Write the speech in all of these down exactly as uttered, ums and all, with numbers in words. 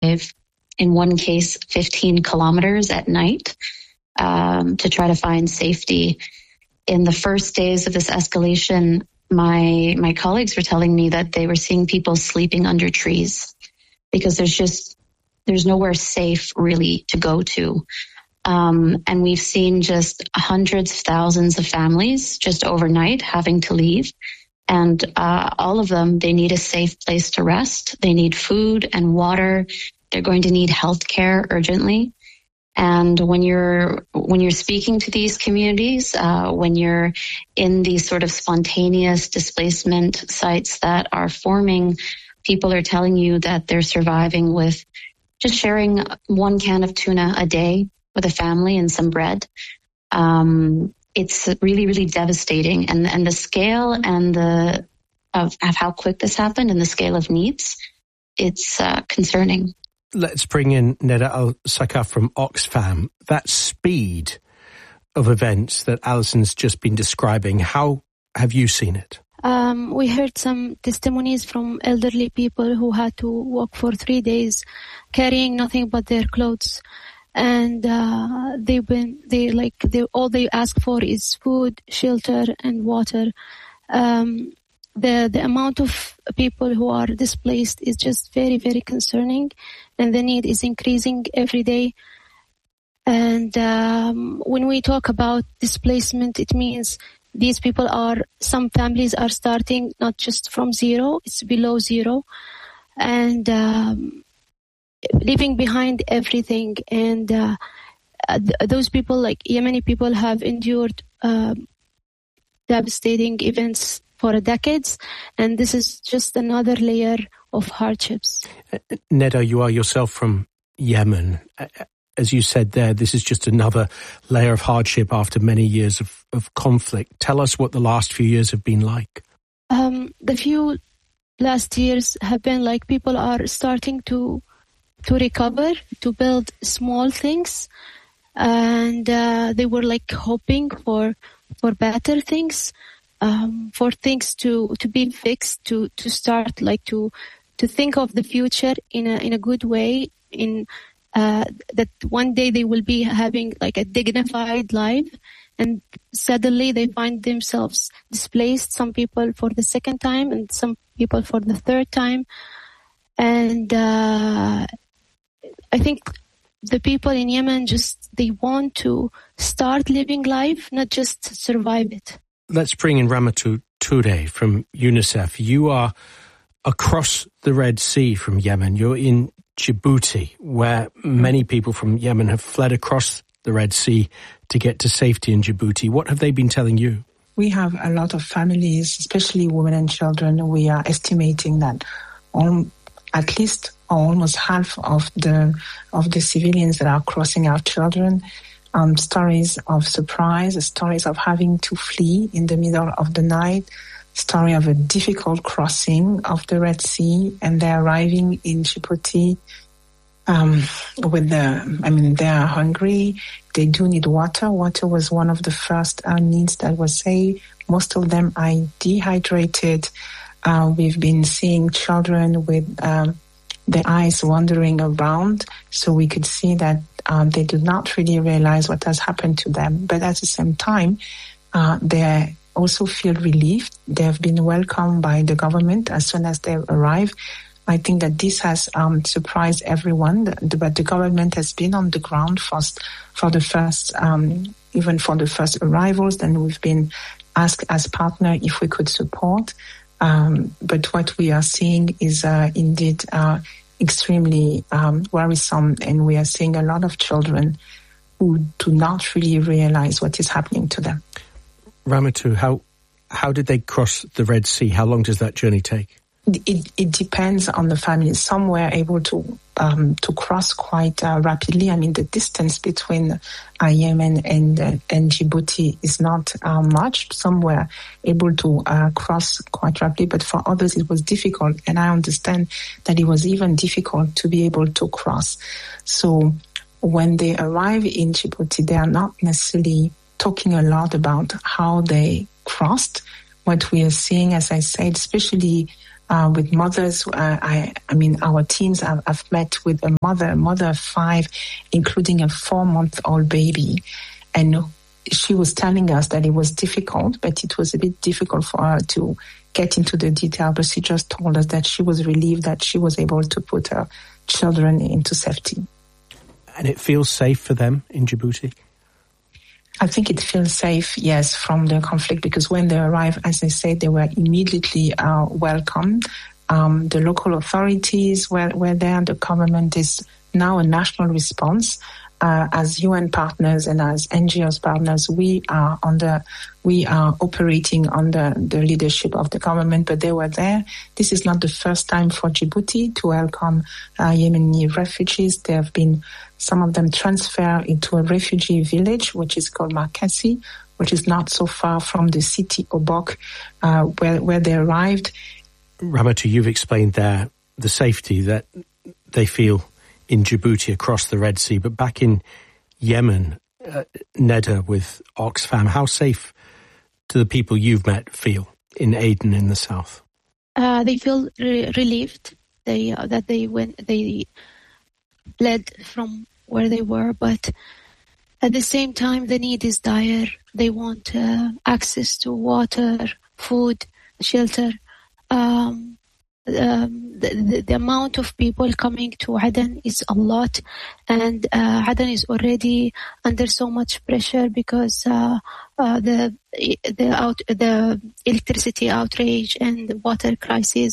in one case, fifteen kilometers at night um, to try to find safety. In the first days of this escalation, my my colleagues were telling me that they were seeing people sleeping under trees because there's just there's nowhere safe really to go to. Um, and we've seen just hundreds of thousands of families just overnight having to leave. And uh, all of them, they need a safe place to rest. They need food and water. They're going to need health care urgently. And when you're when you're speaking to these communities, uh, when you're in these sort of spontaneous displacement sites that are forming, people are telling you that they're surviving with just sharing one can of tuna a day with a family and some bread. Um, it's really, really devastating. And, and the scale and the of, of how quick this happened and the scale of needs, it's uh, concerning. Let's bring in Neda Al-Sakaf from Oxfam. That speed of events that Alison's just been describing, how have you seen it? Um, we heard some testimonies from elderly people who had to walk for three days carrying nothing but their clothes. And uh, they've been, they like, they, all they ask for is food, shelter, and water. Um, the the amount of people who are displaced is just very, very concerning, and the need is increasing every day. And um, when we talk about displacement, it means these people are, some families are starting not just from zero, it's below zero, and um, leaving behind everything. And uh, th- those people, like Yemeni people, have endured uh, devastating events for decades, and this is just another layer of hardships. Neda, you are yourself from Yemen. As you said there, this is just another layer of hardship after many years of, of conflict. Tell us what the last few years have been like. Um, the few last years have been like people are starting to to recover, to build small things, and uh, they were like hoping for for better things, um, for things to, to be fixed, to, to start like to to think of the future in a in a good way, in uh, that one day they will be having like a dignified life, and suddenly they find themselves displaced. Some people for the second time, and some people for the third time, and uh, I think the people in Yemen just, they want to start living life, not just survive it. Let's bring in Ramatu Toure from UNICEF. You are across the Red Sea from Yemen. You're in Djibouti, where many people from Yemen have fled across the Red Sea to get to safety in Djibouti. What have they been telling you? We have a lot of families, especially women and children. We are estimating that all, at least almost half of the of the civilians that are crossing our children, um, stories of surprise, stories of having to flee in the middle of the night, story of a difficult crossing of the Red Sea, and they're arriving in Djibouti um, with the, I mean, they are hungry. They do need water. Water was one of the first uh, needs that was saved. Most of them are dehydrated. Uh, we've been seeing children with um, their eyes wandering around, so we could see that um, they do not really realize what has happened to them. But at the same time, uh, they also feel relieved. They have been welcomed by the government as soon as they arrive. I think that this has um, surprised everyone, but the government has been on the ground first for the first, um, even for the first arrivals. Then we've been asked as partner if we could support. Um, but what we are seeing is uh, indeed uh, extremely um, worrisome, and we are seeing a lot of children who do not really realize what is happening to them. Ramatu, how how did they cross the Red Sea? How long does that journey take? It, it depends on the family. Some were able to um, to cross quite uh, rapidly. I mean, the distance between uh, Yemen and uh, and Djibouti is not uh, much. Some were able to uh, cross quite rapidly, but for others it was difficult. And I understand that it was even difficult to be able to cross. So when they arrive in Djibouti, they are not necessarily talking a lot about how they crossed. What we are seeing, as I said, especially uh, with mothers. Uh, I, I mean, our teams have, have met with a mother, a mother of five, including a four-month-old baby. And she was telling us that it was difficult, but it was a bit difficult for her to get into the detail. But she just told us that she was relieved that she was able to put her children into safety. And it feels safe for them in Djibouti? I think it feels safe, yes, from the conflict, because when they arrived, as I said, they were immediately uh, welcomed. Um, the local authorities were, were there. The government is now a national response. Uh, as U N partners and as N G Os partners, we are under, we are operating under the leadership of the government, but they were there. This is not the first time for Djibouti to welcome uh, Yemeni refugees. There have been some of them transferred into a refugee village, which is called Markassi, which is not so far from the city Obok, uh, where, where they arrived. Ramatu, you've explained there the safety that they feel in Djibouti across the Red Sea, but back in Yemen, uh, Neda with Oxfam, how safe do the people you've met feel in Aden in the south? Uh, they feel re- relieved they uh, that they went they fled from where they were, but at the same time the need is dire. They want uh, access to water, food, shelter. Um, Um, the, the, the amount of people coming to Aden is a lot, and uh, Aden is already under so much pressure because uh, uh, the the out the electricity outrage and the water crisis.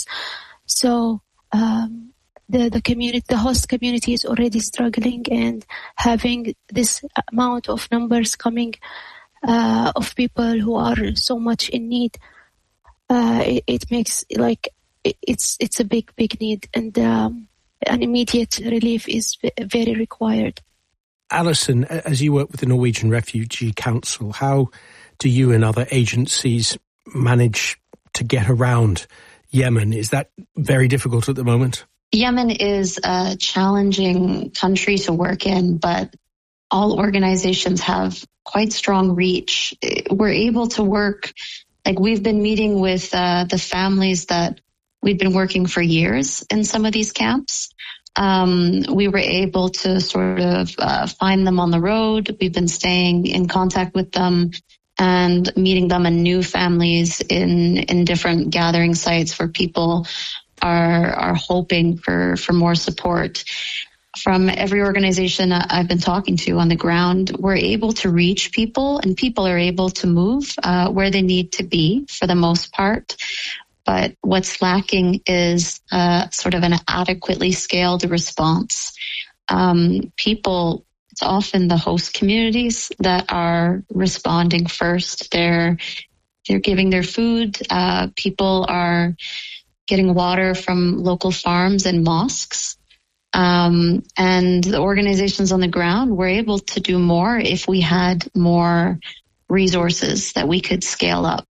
So um, the the community, the host community, is already struggling, and having this amount of numbers coming uh, of people who are so much in need, uh, it, it makes like. It's it's a big, big need, and um, an immediate relief is very required. Alison, as you work with the Norwegian Refugee Council, how do you and other agencies manage to get around Yemen? Is that very difficult at the moment? Yemen is a challenging country to work in, but all organizations have quite strong reach. We're able to work, like we've been meeting with uh, the families that we've been working for years in some of these camps. Um, we were able to sort of uh, find them on the road. We've been staying in contact with them and meeting them and new families in, in different gathering sites where people are are hoping for, for more support. From every organization I've been talking to on the ground, we're able to reach people, and people are able to move uh, where they need to be for the most part. But what's lacking is uh, sort of an adequately scaled response. Um, people, it's often the host communities that are responding first. They're they're giving their food. Uh, people are getting water from local farms and mosques. Um, and the organizations on the ground were able to do more if we had more resources that we could scale up.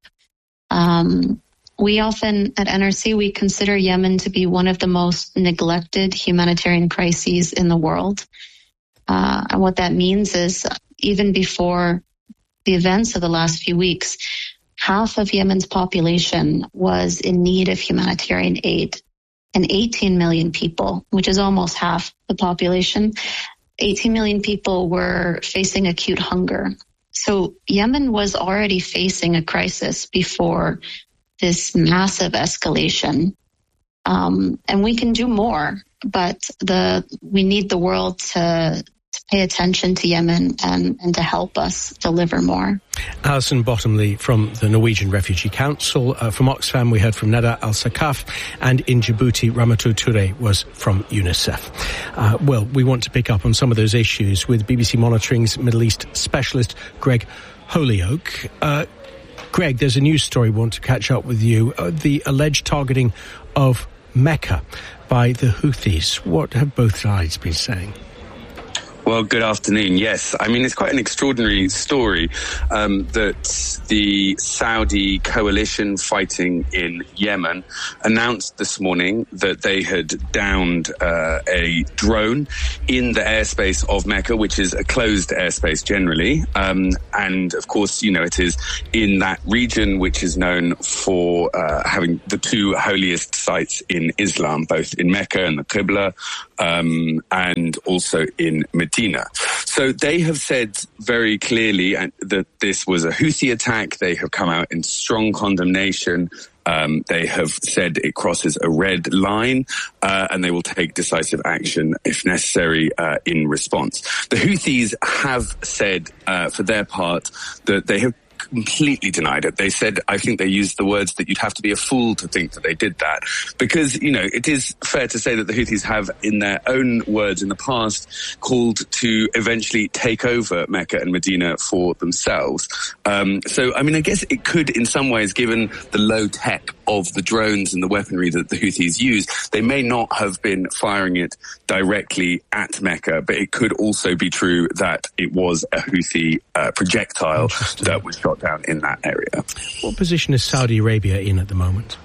Um, We often, at N R C, we consider Yemen to be one of the most neglected humanitarian crises in the world. Uh, and what that means is, even before the events of the last few weeks, half of Yemen's population was in need of humanitarian aid. And eighteen million people, which is almost half the population, eighteen million people were facing acute hunger. So Yemen was already facing a crisis before this massive escalation. Um, and we can do more, but the we need the world to, to pay attention to Yemen and, and to help us deliver more. Alison Bottomley from the Norwegian Refugee Council. Uh, from Oxfam, we heard from Neda Al-Sakaf, and in Djibouti, Ramatu Toure was from UNICEF. Uh, well, we want to pick up on some of those issues with B B C Monitoring's Middle East specialist, Greg Holyoake. Uh, Greg, there's a news story we want to catch up with you. Uh, the alleged targeting of Mecca by the Houthis. What have both sides been saying? Well, good afternoon. Yes, I mean, it's quite an extraordinary story um, that the Saudi coalition fighting in Yemen announced this morning that they had downed uh, a drone in the airspace of Mecca, which is a closed airspace generally. Um, and, of course, you know, it is in that region which is known for uh, having the two holiest sites in Islam, both in Mecca and the Qibla, um, and also in Medina. So they have said very clearly that this was a Houthi attack. They have come out in strong condemnation. Um, they have said it crosses a red line, uh, and they will take decisive action if necessary uh, in response. The Houthis have said, uh, for their part, that they have completely denied it. They said, I think they used the words that you'd have to be a fool to think that they did that. Because, you know, it is fair to say that the Houthis have, in their own words in the past, called to eventually take over Mecca and Medina for themselves. Um, so, I mean, I guess it could, in some ways, given the low tech of the drones and the weaponry that the Houthis use, they may not have been firing it directly at Mecca, but it could also be true that it was a Houthi uh, projectile that was shot down in that area. What position is Saudi Arabia in at the moment?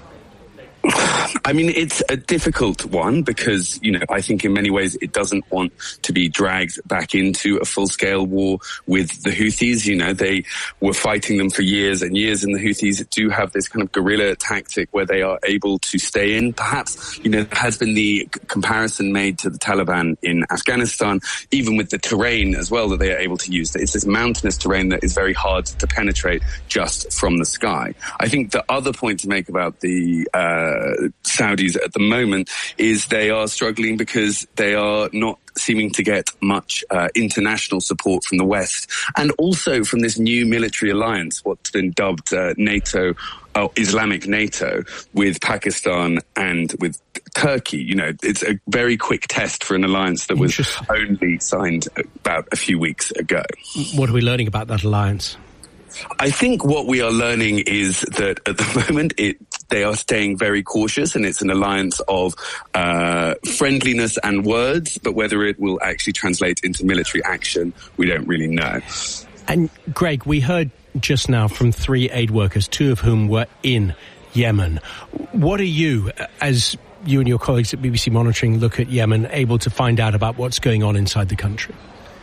I mean, it's a difficult one because, you know, I think in many ways it doesn't want to be dragged back into a full-scale war with the Houthis. You know, they were fighting them for years and years, and the Houthis do have this kind of guerrilla tactic where they are able to stay in. Perhaps, you know, there has been the c- comparison made to the Taliban in Afghanistan, even with the terrain as well that they are able to use. It's this mountainous terrain that is very hard to penetrate just from the sky. I think the other point to make about the uh, Saudis at the moment is they are struggling because they are not seeming to get much uh, international support from the West, and also from this new military alliance, what's been dubbed uh, NATO, uh, Islamic NATO, with Pakistan and with Turkey. You know, it's a very quick test for an alliance that was only signed about a few weeks ago. What are we learning about that alliance? I think what we are learning is that at the moment it, they are staying very cautious, and it's an alliance of uh, friendliness and words, but whether it will actually translate into military action, we don't really know. And Greg, we heard just now from three aid workers, two of whom were in Yemen. What are you, as you and your colleagues at B B C Monitoring look at Yemen, able to find out about what's going on inside the country?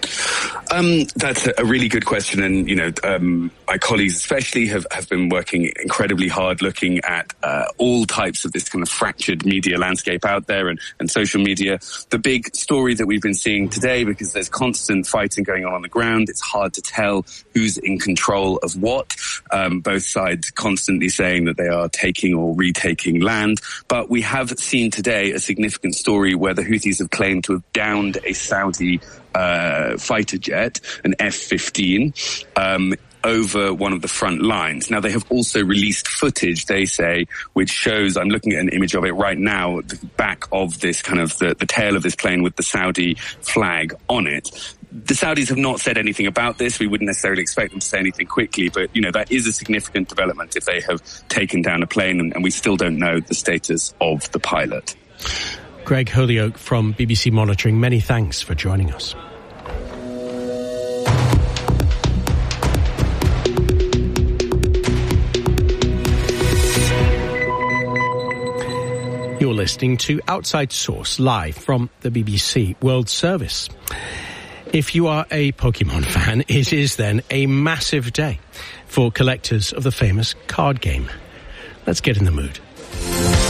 Um, that's a really good question. And, you know, um, my colleagues especially have, have been working incredibly hard looking at uh, all types of this kind of fractured media landscape out there and, and social media. The big story that we've been seeing today, because there's constant fighting going on on the ground, it's hard to tell who's in control of what. Um, both sides constantly saying that they are taking or retaking land. But we have seen today a significant story where the Houthis have claimed to have downed a Saudi Uh, fighter jet, an F fifteen, um, over one of the front lines. Now, they have also released footage, they say, which shows, I'm looking at an image of it right now, the back of this kind of, the, the tail of this plane with the Saudi flag on it. The Saudis have not said anything about this. We wouldn't necessarily expect them to say anything quickly, but, you know, that is a significant development if they have taken down a plane, and, and we still don't know the status of the pilot. Greg Holyoake from B B C Monitoring, many thanks for joining us. You're listening to Outside Source, live from the B B C World Service. If you are a Pokemon fan, it is then a massive day for collectors of the famous card game. Let's get in the mood.